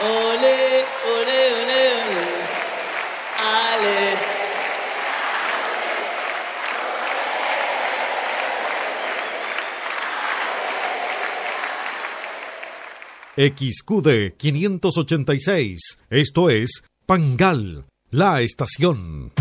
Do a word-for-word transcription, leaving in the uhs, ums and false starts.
Ole, ole, ole, ole. Ale. X Q D quinientos ochenta y seis. Esto es Pangal, la estación.